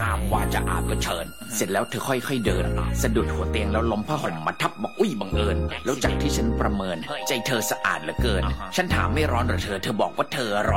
ห้ามว่าจะอาบก็เชิญเสร็จแล้วเธอค่อยๆเดินสะดุดหัวเตียงแล้วล้มผ้าห่มมาทับบอกอุ้ยบังเอิญแล้วจากที่ฉันประเมินใจเธอสะอาดเหลือเกินฉันถามไม่ร้อนหรอเธอบอกว่าเธอร้อน